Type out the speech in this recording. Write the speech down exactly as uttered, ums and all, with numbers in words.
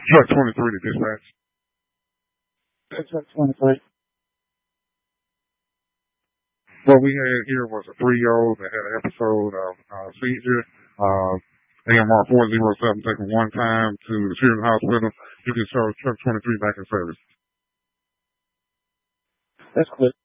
Truck twenty-three to dispatch. Truck twenty-three. What we had here was a three-year-old that had an episode of uh, seizure. Uh, A M R four oh seven taken one time to the Children's Hospital. You can show truck twenty-three back in service. That's clear.